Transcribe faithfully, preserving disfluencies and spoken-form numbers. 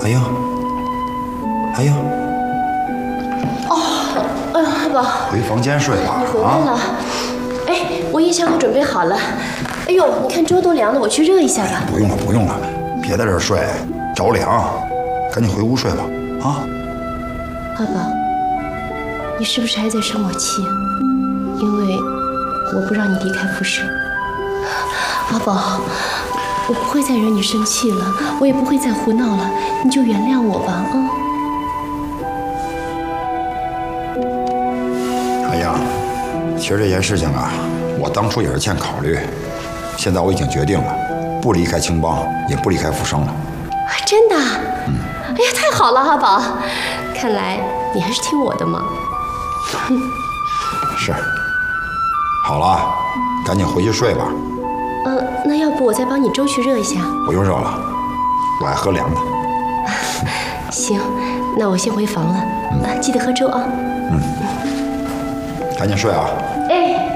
哎呀，哎呀， 哦，哎呀，阿宝， 回房间睡吧。 你回来了。哎，我夜宵都准备好了。哎呦，你看粥都凉了，我去热一下吧。 不用了，不用了，别在这儿睡，着凉，赶紧回屋睡吧。啊， 阿宝，你是不是还在生我气？因为我不让你离开复生。阿宝，我不会再惹你生气了，我也不会再胡闹了，你就原谅我吧，啊、 嗯。哎呀，其实这件事情啊，我当初也是欠考虑，现在我已经决定了，不离开青帮，也不离开复生了。 真的？ 嗯。 哎呀，太好了，阿宝，看来你还是听我的嘛。 是。好了，赶紧回去睡吧。 嗯、呃，那要不我再帮你粥去热一下？ 不用热了，我爱喝凉的。 行，那我先回房了。嗯、啊，记得喝粥啊。 嗯。赶紧睡啊。 哎。